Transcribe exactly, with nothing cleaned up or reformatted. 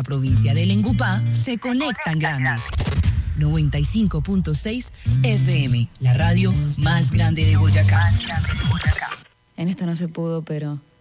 la provincia del Engupá se conectan grande. noventa y cinco punto seis F M, la radio más grande de Boyacá. En esta no se pudo, pero